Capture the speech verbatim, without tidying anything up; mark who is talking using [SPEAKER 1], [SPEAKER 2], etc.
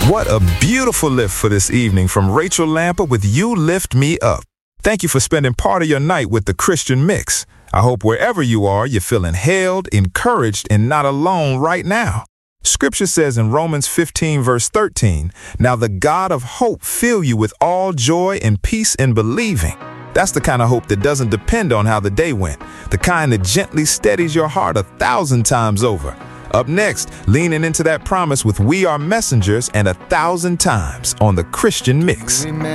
[SPEAKER 1] What a beautiful lift for this evening from Rachel Lamper with You Lift Me Up. Thank you for spending part of your night with the Christian Mix. I hope wherever you are, you're feeling held, encouraged, and not alone right now. Scripture says in Romans fifteen, verse thirteen, "Now the God of hope fill you with all joy and peace in believing." That's the kind of hope that doesn't depend on how the day went, the kind that gently steadies your heart a thousand times over. Up next, leaning into that promise with We Are Messengers and A Thousand Times on the Christian Mix.